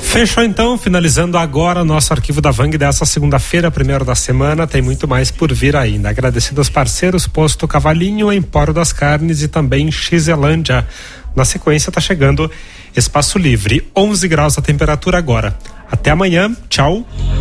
Fechou então, finalizando agora o nosso arquivo da Vang dessa segunda-feira, primeiro da semana. Tem muito mais por vir ainda. Agradecido aos parceiros Posto Cavalinho, Empório das Carnes e também Xelândia. Na sequência tá chegando Espaço Livre, 11 graus a temperatura agora. Até amanhã, tchau.